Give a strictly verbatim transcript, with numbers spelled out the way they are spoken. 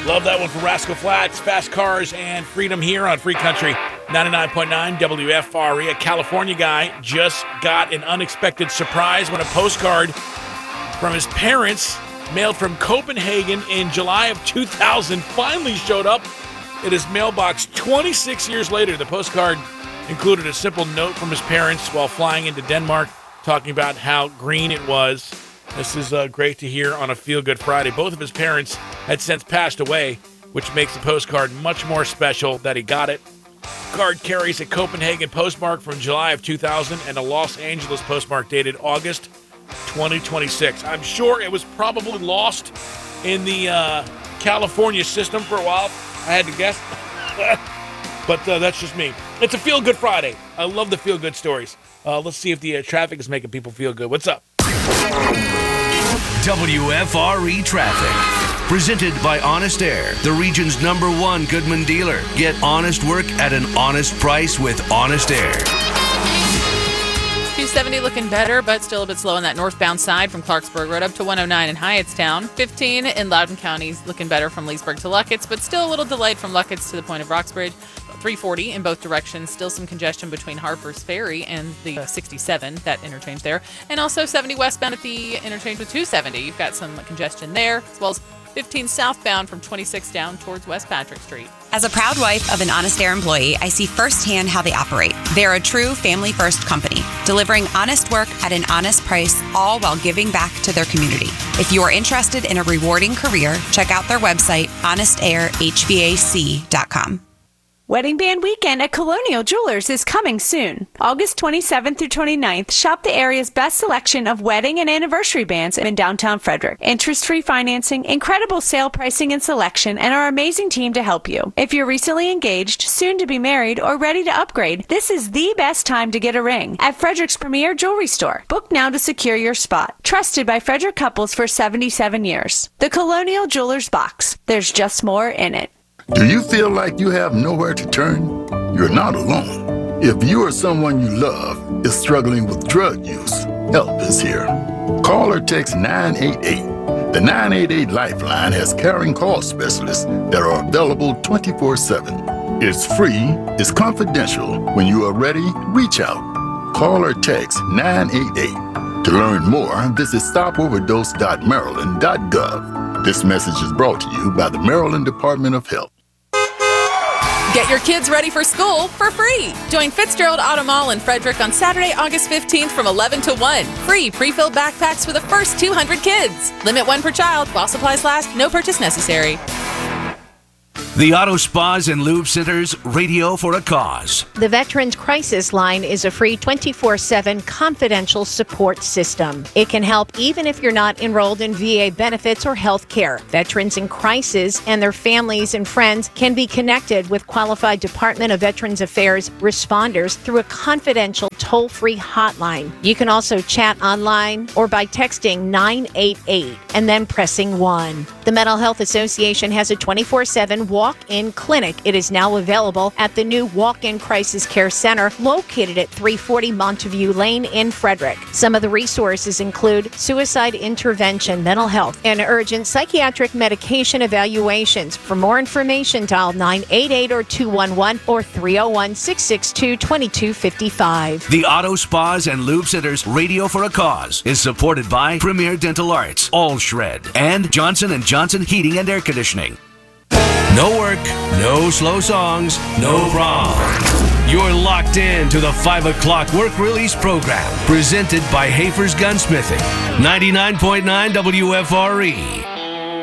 Love that one from Rascal Flatts, Fast Cars, and Freedom here on Free Country ninety-nine point nine W F R E. A California guy just got an unexpected surprise when a postcard from his parents, mailed from Copenhagen in July of two thousand, finally showed up in his mailbox twenty-six years later. The postcard included a simple note from his parents while flying into Denmark, talking about how green it was. This is uh, great to hear on a Feel Good Friday. Both of his parents had since passed away, which makes the postcard much more special that he got it. The card carries a Copenhagen postmark from July of two thousand and a Los Angeles postmark dated August twenty twenty-six. I'm sure it was probably lost in the uh, California system for a while. I had to guess. But uh, that's just me. It's a Feel Good Friday. I love the Feel Good stories. Uh, let's see if the uh, traffic is making people feel good. What's up? W F R E Traffic. Presented by Honest Air, the region's number one Goodman dealer. Get honest work at an honest price with Honest Air. two seventy looking better, but still a bit slow on that northbound side from Clarksburg Road up to one oh nine in Hyattstown. fifteen in Loudoun County looking better from Leesburg to Luckett's, but still a little delayed from Luckett's to the point of Roxbridge. three forty in both directions. Still some congestion between Harper's Ferry and the uh, sixty-seven, that interchange there. And also seventy westbound at the interchange with two seventy. You've got some congestion there, as well as fifteen southbound from twenty-six down towards West Patrick Street. As a proud wife of an Honest Air employee, I see firsthand how they operate. They're a true family-first company, delivering honest work at an honest price, all while giving back to their community. If you are interested in a rewarding career, check out their website, honest air h v a c dot com. Wedding Band Weekend at Colonial Jewelers is coming soon. August twenty-seventh through twenty-ninth, shop the area's best selection of wedding and anniversary bands in downtown Frederick. Interest-free financing, incredible sale pricing and selection, and our amazing team to help you. If you're recently engaged, soon to be married, or ready to upgrade, this is the best time to get a ring at Frederick's premier jewelry store. Book now to secure your spot. Trusted by Frederick couples for seventy-seven years. The Colonial Jewelers Box. There's just more in it. Do you feel like you have nowhere to turn? You're not alone. If you or someone you love is struggling with drug use, help is here. Call or text nine eight eight. The nine eight eight Lifeline has caring call specialists that are available twenty-four seven. It's free, it's confidential. When you are ready, reach out. Call or text nine eight eight. To learn more, visit stop overdose dot maryland dot gov. This message is brought to you by the Maryland Department of Health. Get your kids ready for school for free. Join Fitzgerald Auto Mall in Frederick on Saturday, August fifteenth from eleven to one. Free pre-filled backpacks for the first two hundred kids. Limit one per child while supplies last. No purchase necessary. The Auto Spas and Lube Centers, radio for a cause. The Veterans Crisis Line is a free twenty-four seven confidential support system. It can help even if you're not enrolled in V A benefits or health care. Veterans in crisis and their families and friends can be connected with qualified Department of Veterans Affairs responders through a confidential toll-free hotline. You can also chat online or by texting nine eight eight and then pressing one. The Mental Health Association has a twenty-four seven walk-in clinic. It is now available at the new Walk-In Crisis Care Center located at three forty Monteview Lane in Frederick. Some of the resources include suicide intervention, mental health, and urgent psychiatric medication evaluations. For more information, dial nine eight eight or two one one or three oh one, six six two, two two five five. The Auto Spas and Lube Centers, radio for a cause, is supported by Premier Dental Arts, All Shred, and Johnson and Johnson Heating and Air Conditioning. No work, no slow songs, no prom. You're locked in to the five o'clock work release program, presented by Hafer's Gunsmithing, ninety-nine point nine W F R E.